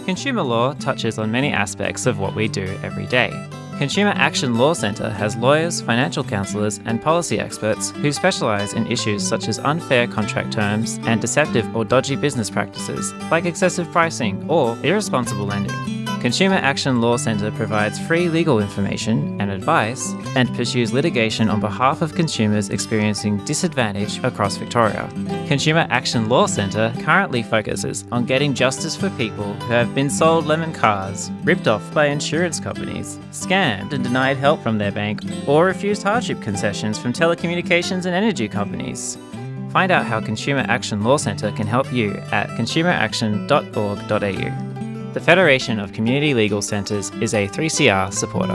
Consumer law touches on many aspects of what we do every day. Consumer Action Law Centre has lawyers, financial counsellors and policy experts who specialise in issues such as unfair contract terms and deceptive or dodgy business practices like excessive pricing or irresponsible lending. Consumer Action Law Centre provides free legal information and advice and pursues litigation on behalf of consumers experiencing disadvantage across Victoria. Consumer Action Law Centre currently focuses on getting justice for people who have been sold lemon cars, ripped off by insurance companies, scammed and denied help from their bank, or refused hardship concessions from telecommunications and energy companies. Find out how Consumer Action Law Centre can help you at consumeraction.org.au. The Federation of Community Legal Centres is a 3CR supporter.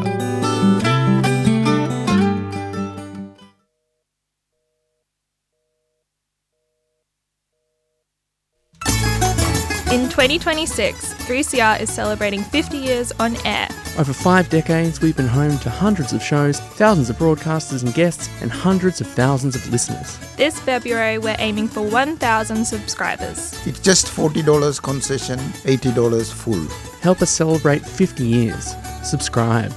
In 2026, 3CR is celebrating 50 years on air. Over 5 decades, we've been home to hundreds of shows, thousands of broadcasters and guests, and hundreds of thousands of listeners. This February, we're aiming for 1,000 subscribers. It's just $40 concession, $80 full. Help us celebrate 50 years. Subscribe.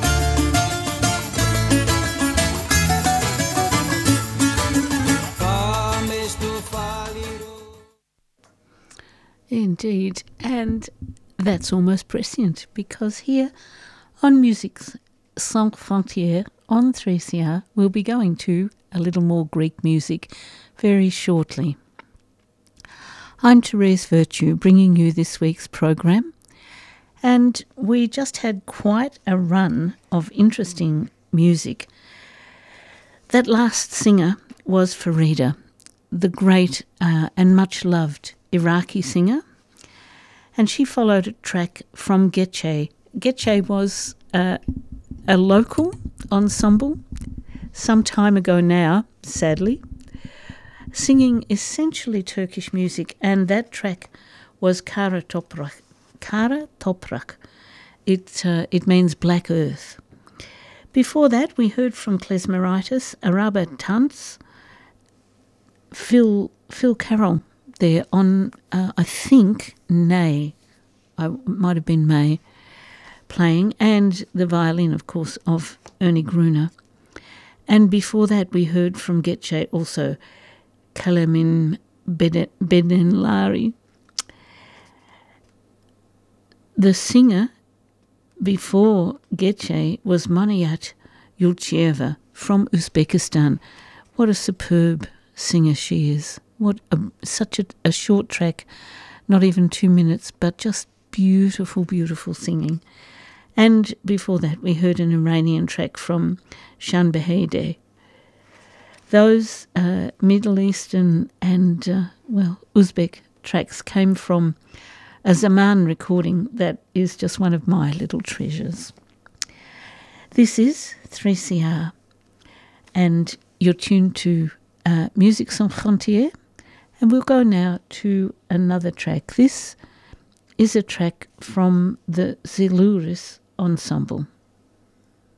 Indeed, and that's almost prescient because here on Musique Sans Frontières on 3CR we'll be going to a little more Greek music very shortly. I'm Therese Virtue bringing you this week's program, and we just had quite a run of interesting music. That last singer was Farida, the great and much loved Iraqi singer, and she followed a track from Getche. Getche was a local ensemble some time ago now, sadly, singing essentially Turkish music, and that track was Kara Toprak. Kara Toprak. It means black earth. Before that, we heard from Klezmeritis, Araba Tanz, Phil Carroll there on, I think, Nay, might have been May, playing, and the violin, of course, of Ernie Gruner. And before that, we heard from Getche also Kalamin Bedenlari. The singer before Getche was Maniat Yulcheva from Uzbekistan. What a superb singer she is. Such a short track, not even 2 minutes, but just beautiful, beautiful singing. And before that, we heard an Iranian track from Shanbehede. Those Middle Eastern and, Uzbek tracks came from a Zaman recording that is just one of my little treasures. This is 3CR, and you're tuned to Musique Sans Frontières. And we'll go now to another track. This is a track from the Zelouris Ensemble.